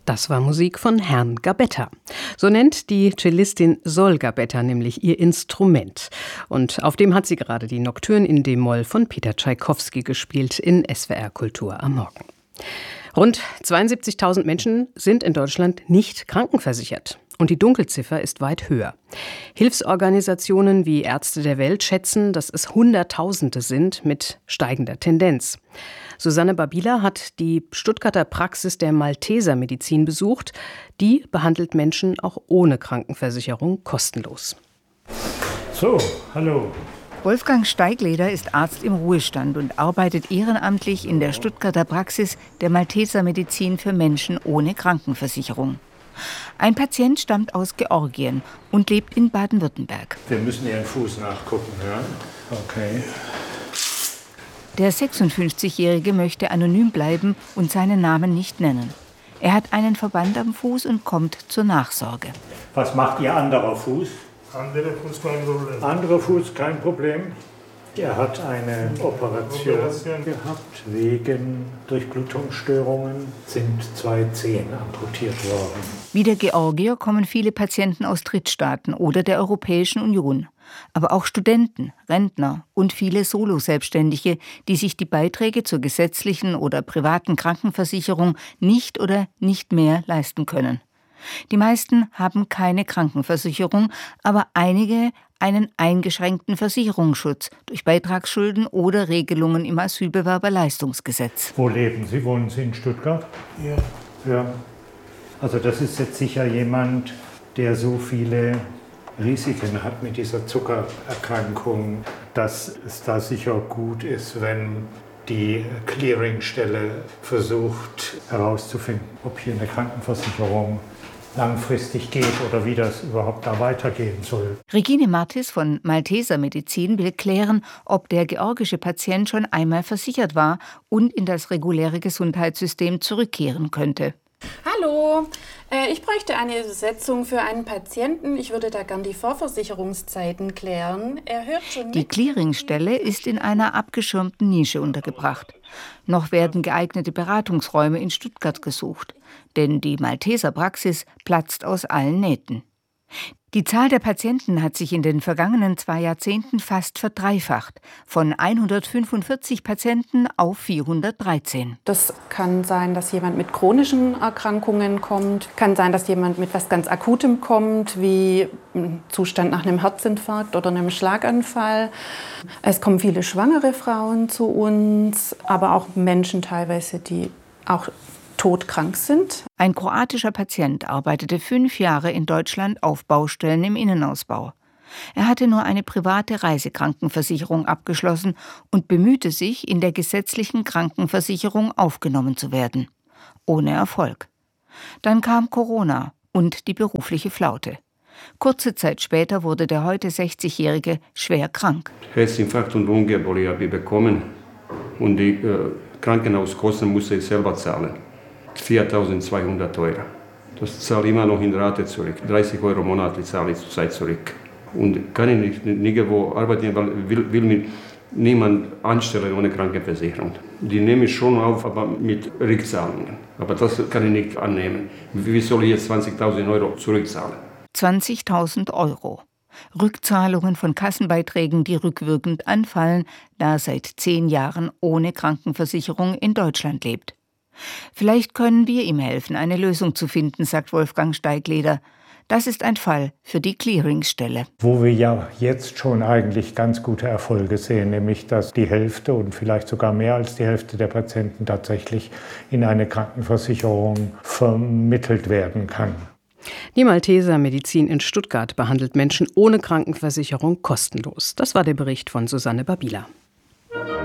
Das war Musik von Herrn Gabetta. So nennt die Cellistin Sol Gabetta nämlich ihr Instrument. Und auf dem hat sie gerade die Nocturne in d-Moll von Peter Tschaikowski gespielt in SWR Kultur am Morgen. Rund 72.000 Menschen sind in Deutschland nicht krankenversichert. Und die Dunkelziffer ist weit höher. Hilfsorganisationen wie Ärzte der Welt schätzen, dass es Hunderttausende sind mit steigender Tendenz. Susanne Babila hat die Stuttgarter Praxis der Malteser Medizin besucht. Die behandelt Menschen auch ohne Krankenversicherung kostenlos. So, hallo. Wolfgang Steigleder ist Arzt im Ruhestand und arbeitet ehrenamtlich in der Stuttgarter Praxis der Malteser Medizin für Menschen ohne Krankenversicherung. Ein Patient stammt aus Georgien und lebt in Baden-Württemberg. Wir müssen Ihren Fuß nachgucken, ja? Okay. Der 56-Jährige möchte anonym bleiben und seinen Namen nicht nennen. Er hat einen Verband am Fuß und kommt zur Nachsorge. Was macht Ihr anderer Fuß? Anderer Fuß kein Problem. Anderer Fuß kein Problem. Er hat eine Operation gehabt. Wegen Durchblutungsstörungen sind 2 Zehen amputiert worden. Wie der Georgier kommen viele Patienten aus Drittstaaten oder der Europäischen Union. Aber auch Studenten, Rentner und viele Solo-Selbstständige, die sich die Beiträge zur gesetzlichen oder privaten Krankenversicherung nicht oder nicht mehr leisten können. Die meisten haben keine Krankenversicherung, aber einige einen eingeschränkten Versicherungsschutz durch Beitragsschulden oder Regelungen im Asylbewerberleistungsgesetz. Wo leben Sie? Wohnen Sie in Stuttgart? Ja. Also das ist jetzt sicher jemand, der so viele Risiken hat mit dieser Zuckererkrankung, dass es da sicher gut ist, wenn die Clearingstelle versucht herauszufinden, ob hier eine Krankenversicherung langfristig geht oder wie das überhaupt da weitergehen soll. Regine Martis von Malteser Medizin will klären, ob der georgische Patient schon einmal versichert war und in das reguläre Gesundheitssystem zurückkehren könnte. Hallo, ich bräuchte eine Übersetzung für einen Patienten. Ich würde da gern die Vorversicherungszeiten klären. Er hört schon. Die Clearingstelle ist in einer abgeschirmten Nische untergebracht. Noch werden geeignete Beratungsräume in Stuttgart gesucht, denn die Malteser Praxis platzt aus allen Nähten. Die Zahl der Patienten hat sich in den vergangenen 2 Jahrzehnten fast verdreifacht, von 145 Patienten auf 413. Das kann sein, dass jemand mit chronischen Erkrankungen kommt, kann sein, dass jemand mit was ganz Akutem kommt, wie ein Zustand nach einem Herzinfarkt oder einem Schlaganfall. Es kommen viele schwangere Frauen zu uns, aber auch Menschen teilweise, die auch todkrank sind. Ein kroatischer Patient arbeitete 5 Jahre in Deutschland auf Baustellen im Innenausbau. Er hatte nur eine private Reisekrankenversicherung abgeschlossen und bemühte sich, in der gesetzlichen Krankenversicherung aufgenommen zu werden. Ohne Erfolg. Dann kam Corona und die berufliche Flaute. Kurze Zeit später wurde der heute 60-Jährige schwer krank. Herzinfarkt und Lungenembolie habe ich bekommen und die Krankenhauskosten musste ich selber zahlen. 4.200 €. Das zahle ich immer noch in Rate zurück. 30 € monatlich zahle ich zurzeit zurück. Und kann ich nicht nirgendwo arbeiten, weil will mich niemand anstellen ohne Krankenversicherung. Die nehme ich schon auf, aber mit Rückzahlungen. Aber das kann ich nicht annehmen. Wie soll ich jetzt 20.000 € zurückzahlen? 20.000 €. Rückzahlungen von Kassenbeiträgen, die rückwirkend anfallen, da er seit 10 Jahren ohne Krankenversicherung in Deutschland lebt. Vielleicht können wir ihm helfen, eine Lösung zu finden, sagt Wolfgang Steigleder. Das ist ein Fall für die Clearingstelle. Wo wir ja jetzt schon eigentlich ganz gute Erfolge sehen, nämlich dass die Hälfte und vielleicht sogar mehr als die Hälfte der Patienten tatsächlich in eine Krankenversicherung vermittelt werden kann. Die Malteser Medizin in Stuttgart behandelt Menschen ohne Krankenversicherung kostenlos. Das war der Bericht von Susanne Babila.